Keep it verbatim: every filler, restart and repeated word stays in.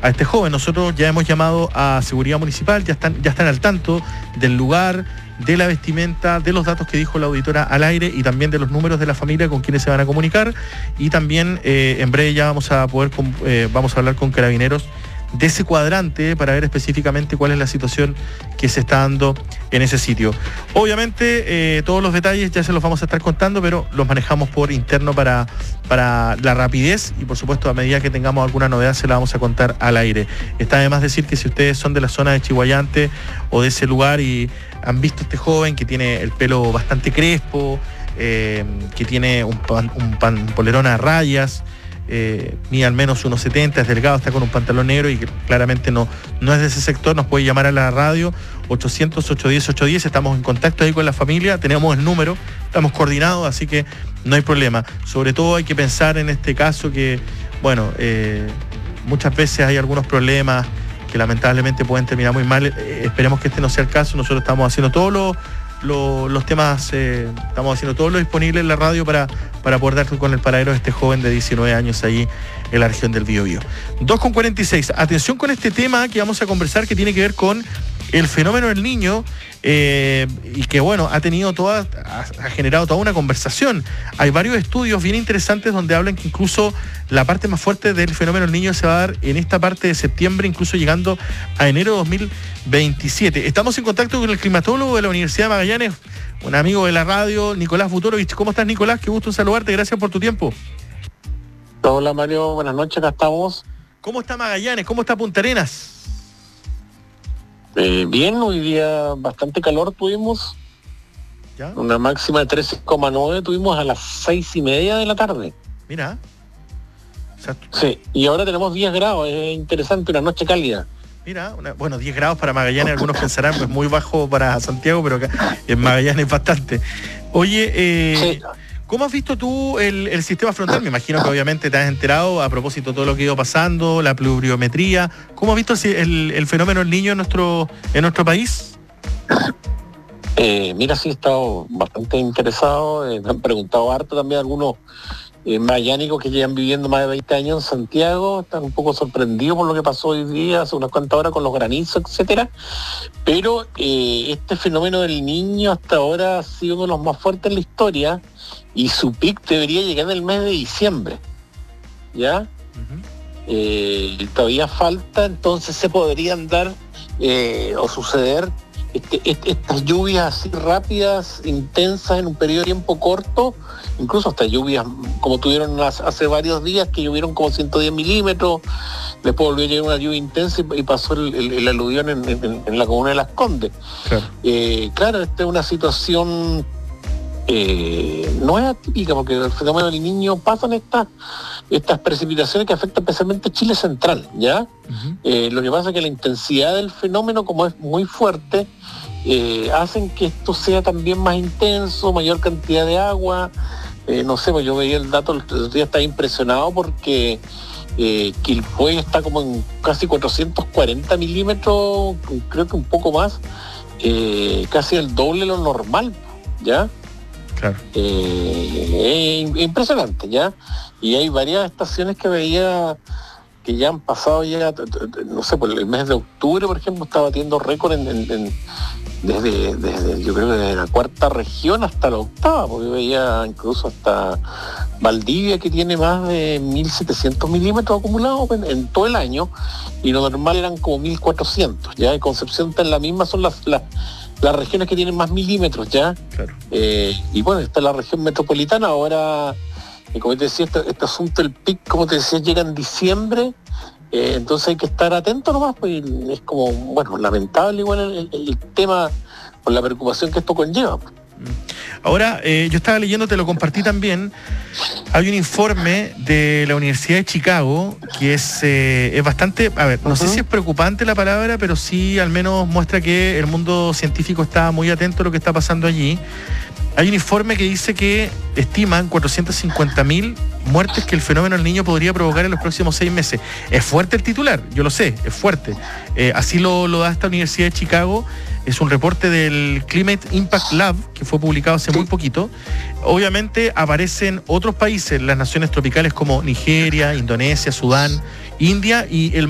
a este joven. Nosotros ya hemos llamado a Seguridad Municipal, ya están, ya están al tanto del lugar, de la vestimenta, de los datos que dijo la auditora al aire y también de los números de la familia con quienes se van a comunicar. Y también eh, en breve ya vamos a poder eh, vamos a hablar con Carabineros de ese cuadrante para ver específicamente cuál es la situación que se está dando en ese sitio. Obviamente eh, todos los detalles ya se los vamos a estar contando, pero los manejamos por interno para, para la rapidez y por supuesto a medida que tengamos alguna novedad se la vamos a contar al aire. Está además decir que si ustedes son de la zona de Chihuayante o de ese lugar y han visto a este joven que tiene el pelo bastante crespo, eh, que tiene un, pan, un, pan, un polerón a rayas, Eh, mide al menos uno setenta, es delgado, está con un pantalón negro y que claramente no, no es de ese sector, nos puede llamar a la radio ochocientos, ochocientos diez, ochocientos diez, estamos en contacto ahí con la familia, tenemos el número, estamos coordinados, así que no hay problema. Sobre todo hay que pensar en este caso que, bueno, eh, muchas veces hay algunos problemas que lamentablemente pueden terminar muy mal, eh, esperemos que este no sea el caso, nosotros estamos haciendo todo lo Lo, los temas, eh, estamos haciendo todo lo disponible en la radio para, para poder dar con el paradero de este joven de diecinueve años ahí en la región del Biobío. dos con cuarenta y seis. Atención con este tema que vamos a conversar que tiene que ver con el fenómeno del niño eh, y que bueno, ha tenido toda, ha, ha generado toda una conversación. Hay varios estudios bien interesantes donde hablan que incluso la parte más fuerte del fenómeno del niño se va a dar en esta parte de septiembre, incluso llegando a enero de dos mil veintisiete. Estamos en contacto con el climatólogo de la Universidad de Magallanes, un amigo de la radio, Nicolás Futurovich. ¿Cómo estás, Nicolás? Qué gusto saludarte, gracias por tu tiempo. Hola, Mario, buenas noches, acá estamos. ¿Cómo está Magallanes? ¿Cómo está Punta Arenas? Eh, bien, hoy día bastante calor tuvimos. ¿Ya? Una máxima de trece coma nueve tuvimos a las seis y media de la tarde. Mira. O sea, sí, y ahora tenemos diez grados, es interesante, una noche cálida. Mira, una, bueno, diez grados para Magallanes, algunos pensarán que es muy bajo para Santiago, pero acá en Magallanes es bastante. Oye, eh, sí. ¿Cómo has visto tú el, el sistema frontal? Me imagino que obviamente te has enterado a propósito de todo lo que ha ido pasando, la pluviometría. ¿Cómo has visto el, el, el fenómeno del niño en nuestro, en nuestro país? Eh, mira, sí he estado bastante interesado, eh, me han preguntado harto también algunos eh, magallánicos que llevan viviendo más de veinte años en Santiago, están un poco sorprendidos por lo que pasó hoy día, hace unas cuantas horas con los granizos, etcétera. Pero eh, este fenómeno del niño hasta ahora ha sido uno de los más fuertes en la historia y su pic debería llegar en el mes de diciembre, ¿ya? Uh-huh. Eh, todavía falta, entonces se podrían dar eh, o suceder Este, este, estas lluvias así rápidas, intensas en un periodo de tiempo corto, incluso hasta lluvias como tuvieron hace varios días que llovieron como ciento diez milímetros, después volvió a llegar una lluvia intensa y, y pasó el, el, el aluvión en, en, en la comuna de Las Condes. Claro, eh, claro esta es una situación eh, no es atípica porque el fenómeno del niño pasan estas estas precipitaciones que afectan especialmente Chile central, ¿ya? Uh-huh. Eh, lo que pasa es que la intensidad del fenómeno, como es muy fuerte, eh, hacen que esto sea también más intenso, mayor cantidad de agua. Eh, no sé, pues yo veía el dato, el otro día estaba impresionado porque eh, Quilpué está como en casi cuatrocientos cuarenta milímetros, creo que un poco más, eh, casi el doble de lo normal, ¿ya? Claro. Eh, eh, impresionante, ¿ya? Y hay varias estaciones que veía que ya han pasado ya, no sé, por el mes de octubre, por ejemplo, está batiendo récord en, en, en, desde, desde, yo creo que desde la cuarta región hasta la octava, porque yo veía incluso hasta Valdivia, que tiene más de mil setecientos milímetros acumulados en, en todo el año, y lo normal eran como mil cuatrocientos, ¿ya? Y Concepción está en la misma, son las... las las regiones que tienen más milímetros, ¿ya? Claro. Eh, y bueno, está la región metropolitana, ahora, eh, como te decía, este, este asunto del pic, como te decía, llega en diciembre, eh, entonces hay que estar atento nomás, pues es como, bueno, lamentable igual el, el, el tema, por la preocupación que esto conlleva. Ahora, eh, yo estaba leyendo, te lo compartí también, hay un informe de la Universidad de Chicago que es, eh, es bastante, a ver, no uh-huh. sé si es preocupante la palabra, pero sí al menos muestra que el mundo científico está muy atento a lo que está pasando allí. Hay un informe que dice que estiman cuatrocientas cincuenta mil muertes que el fenómeno del niño podría provocar en los próximos seis meses. Es fuerte el titular, yo lo sé, es fuerte. Eh, así lo, lo da esta Universidad de Chicago. Es un reporte del Climate Impact Lab que fue publicado hace muy poquito. Obviamente aparecen otros países, las naciones tropicales como Nigeria, Indonesia, Sudán, India y el